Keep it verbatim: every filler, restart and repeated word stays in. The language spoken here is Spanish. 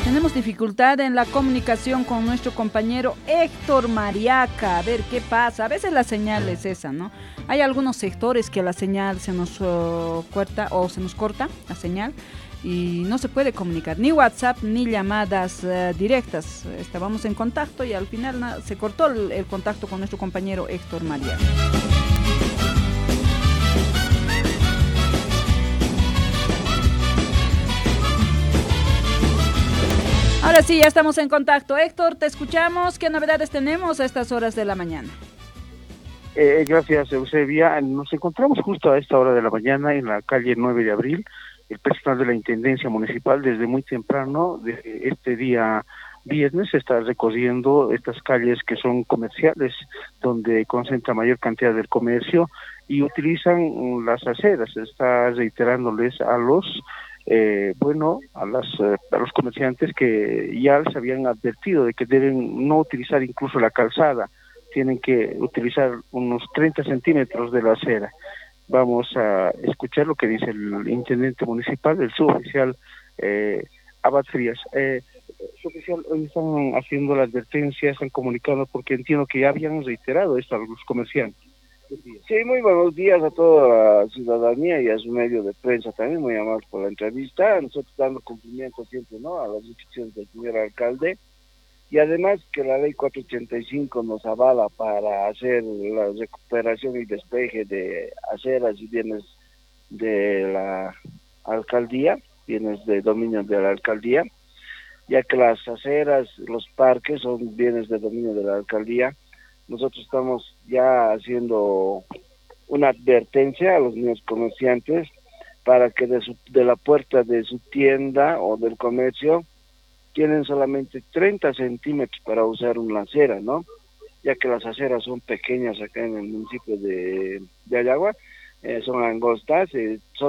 Tenemos dificultad en la comunicación con nuestro compañero Héctor Mariaca. A ver qué pasa. A veces la señal es esa, ¿no? Hay algunos sectores que la señal se nos uh, corta o se nos corta la señal y no se puede comunicar, ni WhatsApp ni llamadas uh, directas. Estábamos en contacto y al final na, se cortó el, el contacto con nuestro compañero Héctor Mariaca. Ahora sí, ya estamos en contacto. Héctor, te escuchamos. ¿Qué novedades tenemos a estas horas de la mañana? Eh, gracias, Eusebia. Nos encontramos justo a esta hora de la mañana en la calle nueve de abril. El personal de la Intendencia Municipal desde muy temprano de este día viernes está recorriendo estas calles que son comerciales, donde concentra mayor cantidad del comercio y utilizan las aceras. Está reiterándoles a los Eh, bueno, a, las, eh, a los comerciantes que ya les habían advertido de que deben no utilizar incluso la calzada, tienen que utilizar unos treinta centímetros de la acera. Vamos a escuchar lo que dice el intendente municipal, el suboficial eh, Abad Frías. Eh, suboficial, hoy están haciendo la advertencia, están comunicando, porque entiendo que ya habían reiterado esto a los comerciantes. Sí, muy buenos días a toda la ciudadanía y a su medio de prensa también, muy amables por la entrevista, nosotros dando cumplimiento siempre, ¿no?, a las instrucciones del señor alcalde, y además que la ley cuatrocientos ochenta y cinco nos avala para hacer la recuperación y despeje de aceras y bienes de la alcaldía, bienes de dominio de la alcaldía, ya que las aceras, los parques son bienes de dominio de la alcaldía. Nosotros estamos ya haciendo una advertencia a los niños comerciantes para que de, su, de la puerta de su tienda o del comercio tienen solamente treinta centímetros para usar una acera, ¿no? Ya que las aceras son pequeñas acá en el municipio de, de Ayagua, eh, son angostas, eh,